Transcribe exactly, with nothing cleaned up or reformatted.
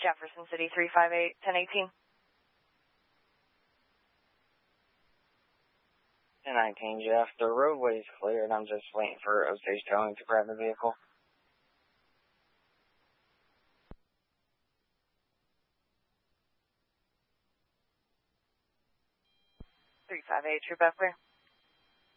Jefferson City, three five eight, ten eighteen. ten nineteen, Jeff. The roadway's cleared. I'm just waiting for Osage Towing to grab the vehicle. three five eight, True Buckler.